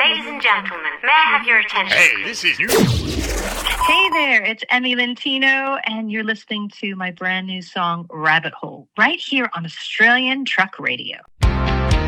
Ladies and gentlemen, may I have your attention? Hey, this is new. Hey there, it's Emmy Lentino, and you're listening to my brand new song, Rabbit Hole, right here on Australian Truck Radio.